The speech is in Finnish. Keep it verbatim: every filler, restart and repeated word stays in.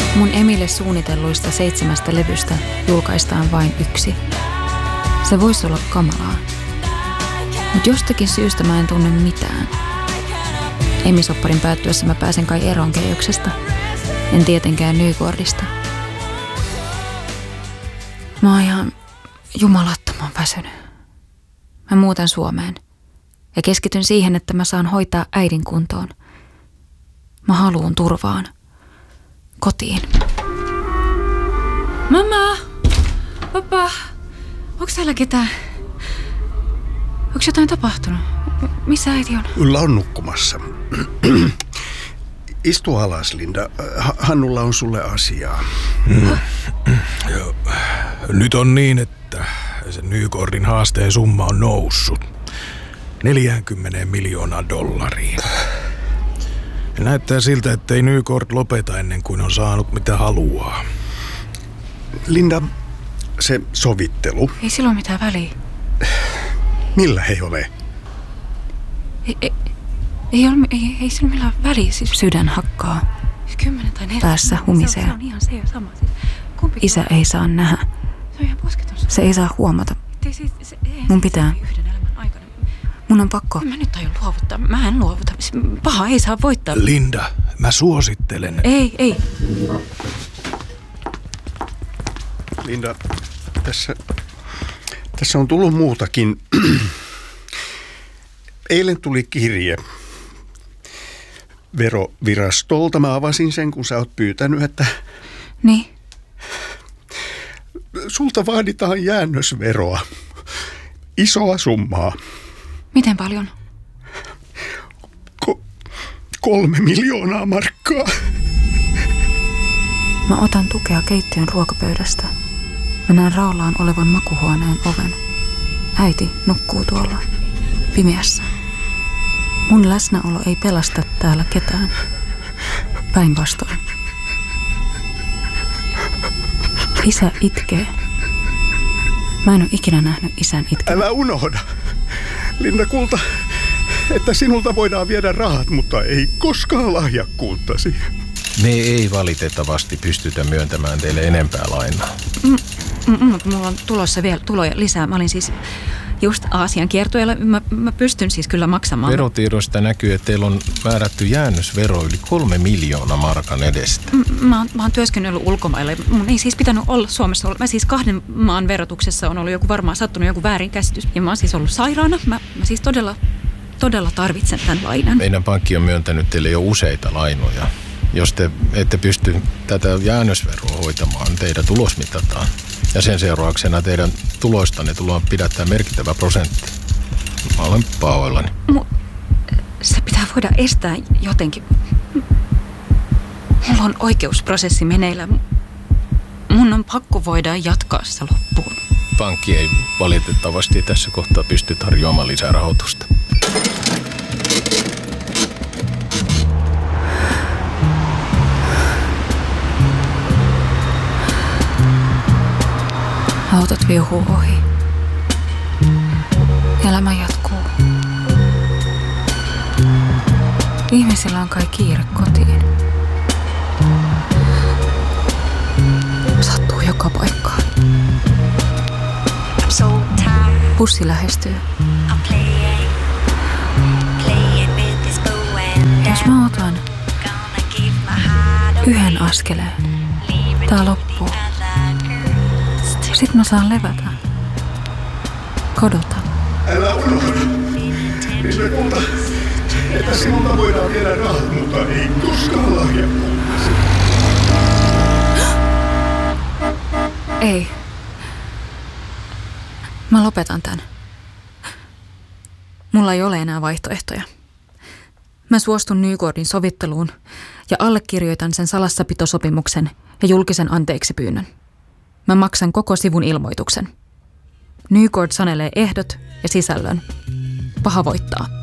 Mun Emille suunnitelluista seitsemästä levystä julkaistaan vain yksi. Se voisi olla kamalaa. Mutta jostakin syystä mä en tunne mitään. Emisopparin päättyessä mä pääsen kai eroon Keijoksesta. En tietenkään Nykordista. Mä oon ihan jumalattoman väsynyt. Mä muutan Suomeen. Ja keskityn siihen, että mä saan hoitaa äidin kuntoon. Mä haluun turvaan. Kotiin. Mamma! Papa! Onko täällä ketään? Onko jotain tapahtunut? Missä äiti on? Ulla on nukkumassa. Istu alas, Linda. Hannulla on sulle asiaa. Mm. Joo. Nyt on niin, että sen Nykordin haasteen summa on noussut neljäkymmentä miljoonaa dollaria. Ja näyttää siltä, ettei Nykord lopeta ennen kuin on saanut mitä haluaa. Linda, se sovittelu. Ei sillä ole mitään väliä. Millä he ole? Ei, ei, ei, ole, ei, ei sillä millään väliä. Siis sydän hakkaa. Kymmenen tai neljä. Päässä humisee. Se on, se on ihan se sama. Siis Isä ei saa nähdä. Se on ihan posketon. Se ei saa huomata. Ei, se, se, ei, Mun pitää. Mun on pakko. Mä nyt aion luovuttaa. Mä en luovuta. Paha ei saa voittaa. Linda, mä suosittelen. Ei, ei. Linda, tässä, tässä on tullut muutakin. Eilen tuli kirje verovirastolta. Mä avasin sen, kun sä oot pyytänyt, että... Niin? Sulta vaaditaan jäännösveroa. Isoa summaa. Miten paljon? Ko- kolme miljoonaa markkaa. Mä otan tukea keittiön ruokapöydästä. Mä näen raollaan olevan makuhuoneen oven. Äiti nukkuu tuolla pimeässä. Mun läsnäolo ei pelasta täällä ketään. Päinvastoin. Isä itkee. Mä en ole ikinä nähnyt isän itkevän. Älä unohda, Linda kulta, että sinulta voidaan viedä rahat, mutta ei koskaan lahjakkuuttasi. Me ei valitettavasti pystytä myöntämään teille enempää lainaa. Mm, mm, mulla on tulossa vielä tuloja lisää. Mä olin siis just Aasian kiertueella. Mä, mä pystyn siis kyllä maksamaan. Verotiedoista näkyy, että teillä on määrätty jäännösvero yli kolme miljoonaa markan edestä. M- mä, oon, mä oon työskennellyt ulkomailla. Mun ei siis pitänyt olla Suomessa. Mä siis kahden maan verotuksessa on ollut joku varmaan sattunut joku väärinkäsitys. Ja mä oon siis ollut sairaana. Mä, mä siis todella, todella tarvitsen tämän lainan. Meidän pankki on myöntänyt teille jo useita lainoja. Jos te ette pysty tätä jäännösveroa hoitamaan, teidän tulos mitataan. Ja sen seurauksena teidän tuloistanne tullaan pidättää merkittävä prosentti. Mä olen pahoillani. Mu- se pitää voida estää jotenkin. Mulla on oikeusprosessi meneillä. Mun on pakko voida jatkaa se loppuun. Pankki ei valitettavasti tässä kohtaa pysty tarjoamaan lisää rahoitusta. Autot viuhuu ohi. Elämä jatkuu. Ihmisillä on kai kiire kotiin. Sattuu joka paikkaan. Bussi lähestyy. Jos mä otan yhden askeleen, tää loppuu. Sitten mä saan levätä. Kodota. Älä unohda, Linda kulta, että sinulta voidaan viedä rahat, mutta ei koskaan lahjakkuuttasi. Ei. Mä lopetan tän. Mulla ei ole enää vaihtoehtoja. Mä suostun Nykordin sovitteluun ja allekirjoitan sen salassapitosopimuksen ja julkisen anteeksipyynnön. Mä maksan koko sivun ilmoituksen. Nykord sanelee ehdot ja sisällön. Paha voittaa.